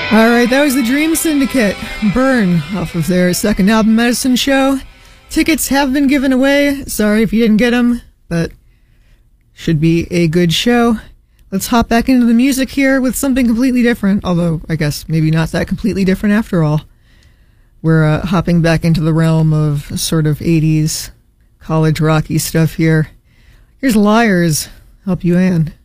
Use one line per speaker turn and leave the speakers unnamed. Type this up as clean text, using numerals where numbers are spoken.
All right, that was the Dream Syndicate, Burn, off of their second album, Medicine Show. Tickets have been given away. Sorry if you didn't get them, but should be a good show. Let's hop back into the music here with something completely different, although I guess maybe not that completely different after all. We're hopping back into the realm of sort of 80s college rocky stuff here. Here's Liars. Help you, Ann.